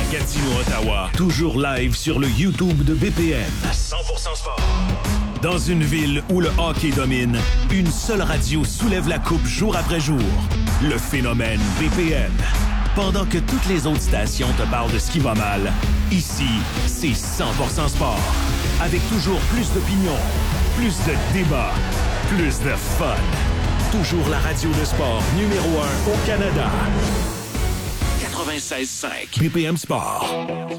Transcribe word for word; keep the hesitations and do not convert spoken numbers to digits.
Gatineau, Ottawa. Toujours live sur le YouTube de B P M. cent pour cent sport. Dans une ville où le hockey domine, une seule radio soulève la coupe jour après jour. Le phénomène B P M. Pendant que toutes les autres stations te parlent de ce qui va mal, ici, c'est cent pour cent sport. Avec toujours plus d'opinions, plus de débats, plus de fun. Toujours la radio de sport numéro un au Canada. quatre-vingt-seize cinq B P M Sport.